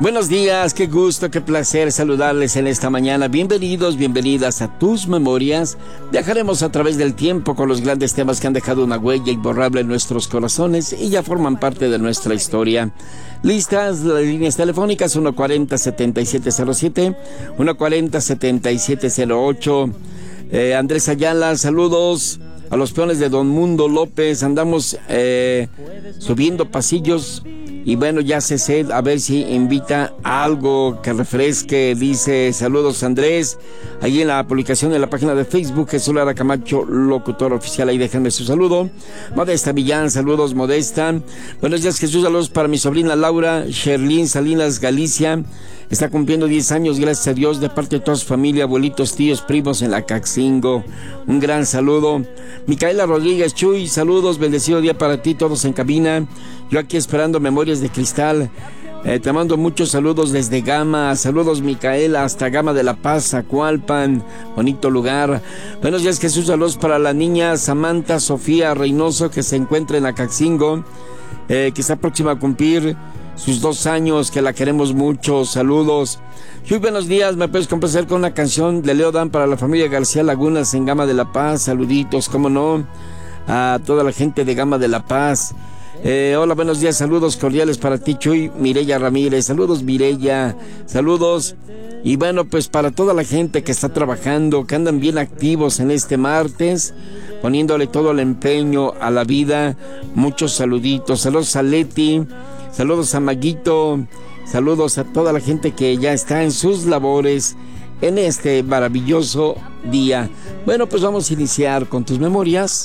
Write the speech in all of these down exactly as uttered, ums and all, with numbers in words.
Buenos días, qué gusto, qué placer saludarles en esta mañana. Bienvenidos, bienvenidas a Tus Memorias. Viajaremos a través del tiempo con los grandes temas que han dejado una huella imborrable en nuestros corazones y ya forman parte de nuestra historia. Listas las líneas telefónicas uno cuarenta, setenta y siete cero siete, uno cuarenta, setenta y siete cero ocho. Eh, Andrés Ayala, saludos a los peones de Don Mundo López. Andamos eh, subiendo pasillos. Y bueno, ya se sé, a ver si invita a algo que refresque. Dice, saludos Andrés. Ahí en la publicación de la página de Facebook, Jesús Lara Camacho, locutor oficial. Ahí déjenme su saludo. Modesta Villán, saludos Modesta. Buenos días Jesús, saludos para mi sobrina Laura Sherlyn Salinas Galicia. Está cumpliendo diez años, gracias a Dios, de parte de toda su familia, abuelitos, tíos, primos en la Caxingo. Un gran saludo. Micaela Rodríguez, Chuy, saludos, bendecido día para ti, todos en cabina. Yo aquí esperando Memorias de Cristal. Eh, te mando muchos saludos desde Gama. Saludos Micaela, hasta Gama de la Paz, Zacualpan, bonito lugar. Buenos días Jesús, saludos para la niña Samantha Sofía Reynoso, que se encuentra en la Caxingo, eh, que está próxima a cumplir sus dos años, que la queremos mucho. Saludos. Muy buenos días, me puedes complacer con una canción de Leo Dan para la familia García Lagunas en Gama de la Paz. Saluditos, cómo no, a toda la gente de Gama de la Paz. Eh, hola, buenos días, saludos cordiales para ti, Chuy. Mireya Ramírez, saludos Mireya, saludos. Y bueno, pues para toda la gente que está trabajando, que andan bien activos en este martes, poniéndole todo el empeño a la vida, muchos saluditos. Saludos a Leti, saludos a Maguito, saludos a toda la gente que ya está en sus labores en este maravilloso día. Bueno, pues vamos a iniciar con Tus Memorias.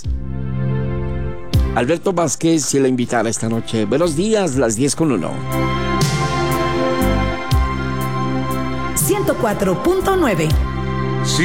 Alberto Vázquez y la invitada esta noche. Buenos días, las diez con uno. ciento cuatro punto nueve.